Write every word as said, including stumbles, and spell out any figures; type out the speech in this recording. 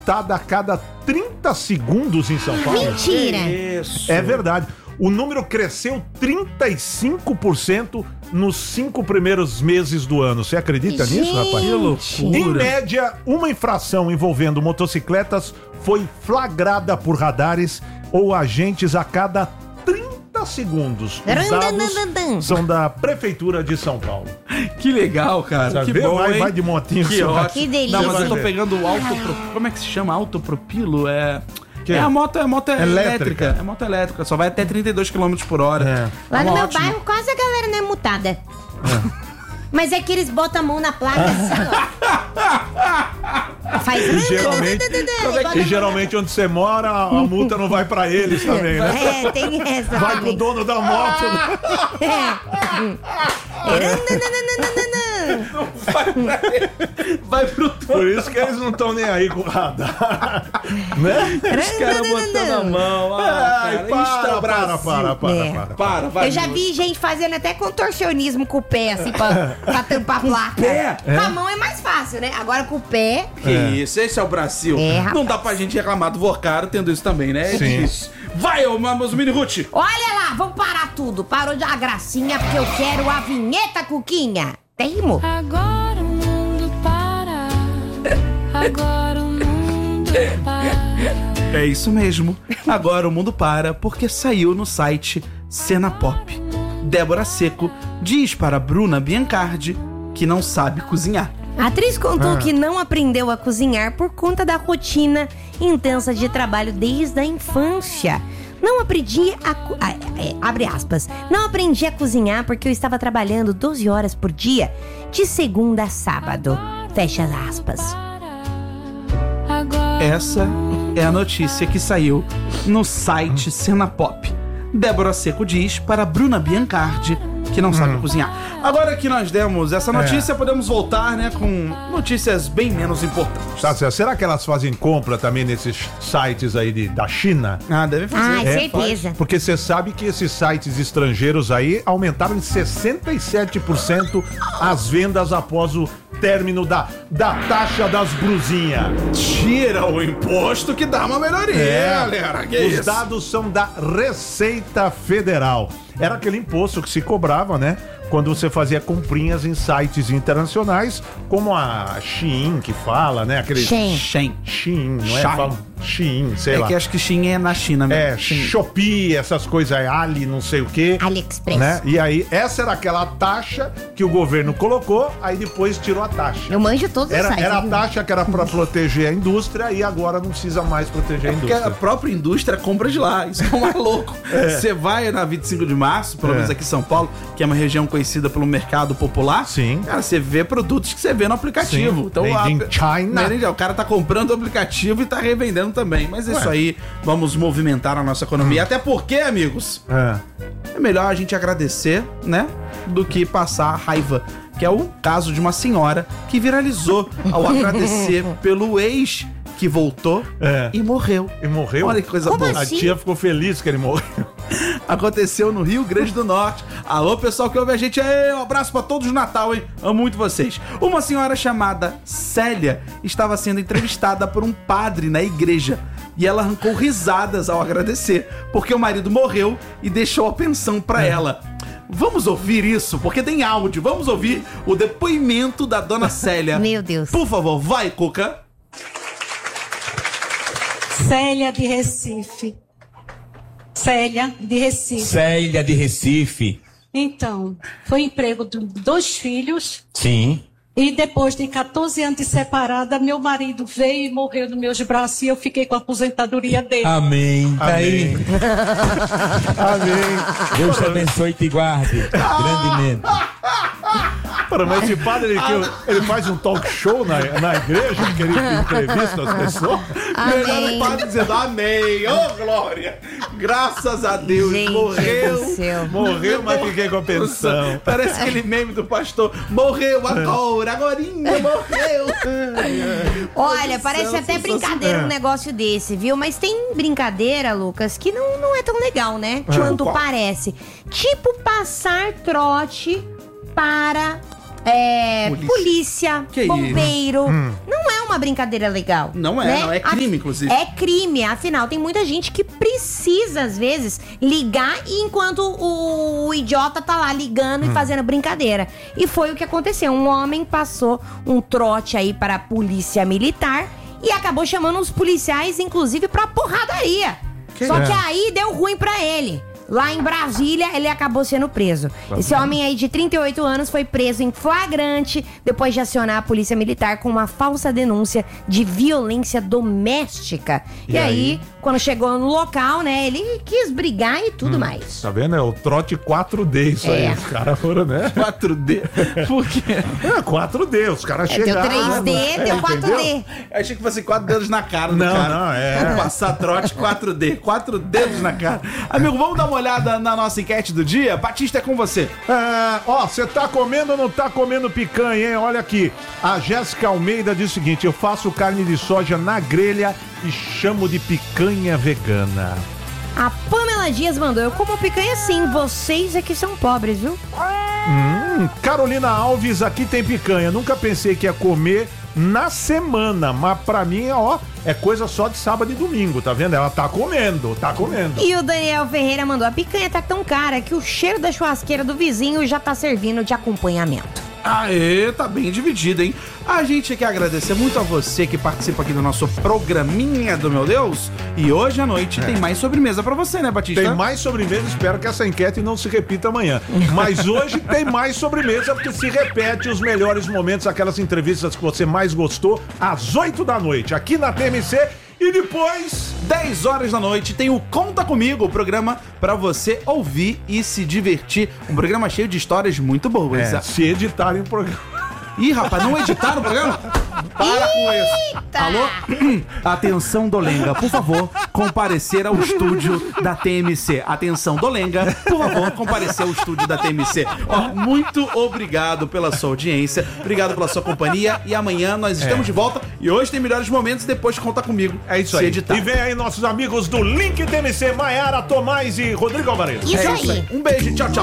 a cada trinta segundos em São Paulo. Mentira! Isso. É verdade. O número cresceu trinta e cinco por cento nos cinco primeiros meses do ano. Você acredita Gente. nisso, rapaz? Que loucura. Em média, uma infração envolvendo motocicletas foi flagrada por radares ou agentes a cada trinta segundos. Os dados são da Prefeitura de São Paulo. Que legal, cara. Sabe Que ver? bom, vai, hein? vai de motinho. Que você vai- ótimo. Que delícia. Não, mas eu tô Vai ver. pegando o auto... Como é que se chama? Autopropilo? É... Que? É a moto, é moto Elétrica. elétrica. É moto elétrica. Só vai até trinta e dois quilômetros por hora. É. Lá no meu Ótimo. bairro, quase a galera não é mutada. Mas é que eles botam a mão na placa assim. Faz. E geralmente, Igual e na- geralmente onde você mora, a, a multa não vai pra eles também, né? É, tem essa. Vai pro também. dono da moto. né? Vai pro Por isso que eles não estão nem aí com o radar. Né? Os caras botando a mão. Ah, Ai, cara, para, isto é o para, Brasil. para, para, É. para. Para, vai. Eu já Nilson. vi gente fazendo até contorcionismo com o pé, assim, pra, pra tampar a placa. pé? Com a mão é mais fácil, né? Agora com o pé. Que isso, esse é o Brasil. É, rapaz. Não dá pra gente reclamar do Vorcaro tendo isso também, né? É Sim. difícil. Vai, ô Mamos Mini Ruth. Olha lá, vamos parar tudo. Parou de dar gracinha porque eu quero a vinheta, Cuquinha. Termo. Agora o mundo para. Agora o mundo para. É isso mesmo. Agora o mundo para porque saiu no site Cena Pop. Débora Seco diz para Bruna Biancardi que não sabe cozinhar. A atriz contou que não aprendeu a cozinhar por conta da rotina intensa de trabalho desde a infância. Não aprendi a... co- ah, é, abre aspas. Não aprendi a cozinhar porque eu estava trabalhando doze horas por dia, de segunda a sábado. Fecha aspas. Agora Essa é a notícia que saiu no site Cena Pop. Débora Seco diz para Bruna Biancardi que não sabe cozinhar. Agora que nós demos essa notícia, podemos voltar, né, com notícias bem menos importantes. Tá certo. Será que elas fazem compra também nesses sites aí de, da China? Ah, devem fazer. Ai, É, certeza. Porque você sabe que esses sites estrangeiros aí aumentaram em sessenta e sete por cento as vendas após o término da, da taxa das brusinhas. Tira o imposto que dá uma melhoria, galera. Que Os isso? dados são da Receita Federal. Era aquele imposto que se cobrava, né? Quando você fazia comprinhas em sites internacionais, como a Shein, que fala, né? Aquele Shein. Shein. Shein, não é? Shein. Fala Shein, sei É lá. que acho que Shein é na China mesmo. É, Shein. Shopee, essas coisas aí, Ali, não sei o quê. AliExpress. Né? E aí, essa era aquela taxa que o governo colocou, aí depois tirou a taxa. Eu manjo todos os Era, sites. era a viu? taxa que era pra proteger a indústria e agora não precisa mais proteger a Porque a indústria. própria indústria compra de lá. Isso é um maluco. Você vai na vinte e cinco de março, pelo É. menos aqui em São Paulo, que é uma região conhecida pelo mercado popular. Sim. Cara, você vê produtos que você vê no aplicativo. Sim. Então, Made a- in China. Made in- O cara tá comprando o aplicativo e tá revendendo também. Mas isso Ué. aí, vamos movimentar a nossa economia. Até porque, amigos, É. é melhor a gente agradecer, né? Do que passar raiva. Que é o caso de uma senhora que viralizou ao agradecer pelo ex que voltou É. e morreu. E morreu? Olha que coisa Como boa. A assim? tia ficou feliz que ele morreu. Aconteceu no Rio Grande do Norte. Alô, pessoal que ouve a gente aí, um abraço pra todos de Natal, hein? Amo muito vocês. Uma senhora chamada Célia estava sendo entrevistada por um padre na igreja. E ela arrancou risadas ao agradecer, porque o marido morreu e deixou a pensão pra ela. Vamos ouvir isso, porque tem áudio. Vamos ouvir o depoimento da dona Célia. Meu Deus. Por favor, vai, Cuca. Célia de Recife. Célia de Recife. Célia de Recife. Então, foi emprego de dois filhos Sim. e depois de quatorze anos de separada, meu marido veio e morreu nos meus braços e eu fiquei com a aposentadoria dele. Amém. Tá aí. Amém. Deus te abençoe e te guarde grandemente. Para, mas esse padre, ele, que- ele faz um talk show na, na igreja, que ele entrevista as pessoas. Melhor Amém. o padre dizendo amém. Ô, glória. Graças a Deus. Gente morreu. do céu. Morreu, mas fiquei com a pensão. Parece aquele meme do pastor. Morreu agora, agorinha, morreu. Olha, parece céu, até sensacional. brincadeira um negócio desse, viu? Mas tem brincadeira, Lucas, que não, não é tão legal, né? Quanto qual? parece. Tipo passar trote para é, Polícia. polícia, Que bombeiro. Não é uma uma brincadeira legal. Não é, né? não, é crime, Af- inclusive. É crime, afinal, tem muita gente que precisa, às vezes, ligar e enquanto o, o idiota tá lá ligando Hum. e fazendo brincadeira. E foi o que aconteceu. Um homem passou um trote aí para a polícia militar e acabou chamando os policiais, inclusive, pra porradaria. Que Só é? que aí deu ruim pra ele. Lá em Brasília, ele acabou sendo preso. Esse homem aí de trinta e oito anos foi preso em flagrante depois de acionar a polícia militar com uma falsa denúncia de violência doméstica. E, E aí, aí? quando chegou no local, né, ele quis brigar e tudo mais. Tá vendo? É o trote quatro D isso É. aí. Os caras foram, né? quatro D. Por quê? É, quatro D. Os caras É, deu chegaram. três D, é, deu quatro D. entendeu? Eu achei que fosse quatro dedos na cara do Não, cara. não, é. Vamos passar trote quatro D. Quatro dedos na cara. Amigo, vamos dar uma olhada na nossa enquete do dia? Batista, é com você. É, ó, você tá comendo ou não tá comendo picanha, hein? Olha aqui. A Jéssica Almeida diz o seguinte: eu faço carne de soja na grelha e chamo de picanha vegana. A Pamela Dias mandou: eu como picanha sim, vocês é que são pobres, viu? Hum, Carolina Alves, aqui tem picanha. Nunca pensei que ia comer na semana, mas pra mim, ó, é coisa só de sábado e domingo, tá vendo? Ela tá comendo, tá comendo. E o Daniel Ferreira mandou: a picanha tá tão cara que o cheiro da churrasqueira do vizinho já tá servindo de acompanhamento. Aê, tá bem dividido, hein? A gente quer agradecer muito a você que participa aqui do nosso programinha do Meu Deus. E hoje à noite tem mais sobremesa pra você, né, Batista? Tem mais sobremesa, espero que essa enquete não se repita amanhã. Mas hoje tem mais sobremesa, porque se repete os melhores momentos, aquelas entrevistas que você mais gostou, às oito da noite, aqui na T M C. E depois, dez horas da noite, tem o Conta Comigo, o programa pra você ouvir e se divertir. Um programa cheio de histórias muito boas. é, se editarem o programa. Ih, rapaz, não editaram o programa? Para com isso. Alô? Atenção, Dolenga, por favor, comparecer ao estúdio da T M C. Atenção, Dolenga, por favor, comparecer ao estúdio da T M C. Ó, muito obrigado pela sua audiência, obrigado pela sua companhia e amanhã nós estamos de volta e hoje tem melhores momentos, depois Conta Comigo. É isso se aí. editar. E vem aí nossos amigos do Link T M C, Maiara, Tomás e Rodrigo Alvarez. Isso É aí. Um beijo, tchau, tchau.